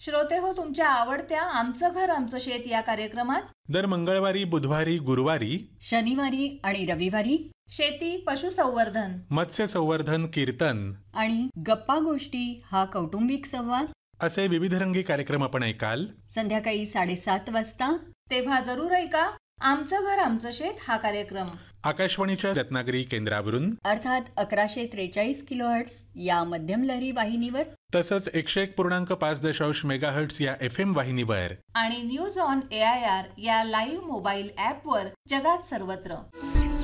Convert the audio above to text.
श्रोते हो, तुमच्या आवडत्या आमचं घर आमचं शेत या कार्यक्रमात दर मंगळवारी, बुधवारी, गुरुवारी, शनिवारी आणि रविवारी शेती, पशुसंवर्धन, मत्स्य संवर्धन, कीर्तन आणि गप्पा गोष्टी हा कौटुंबिक संवाद असे विविधरंगी कार्यक्रम आपण ऐकाल. संध्याकाळी 7:30 वाजता. तेव्हा जरूर ऐका आमचं घर आमचं शेत हा कार्यक्रम आकाशवाणीच्या रत्नागिरी केंद्रावरून, अर्थात 1143 किलोहर्ट्झ या मध्यम लहरी वाहिनीवर, तसंच 101.5 मेगाहर्ट्झ या FM वाहिनीवर आणि न्यूज ऑन AIR या लाईव्ह मोबाईल ॲपवर जगात सर्वत्र.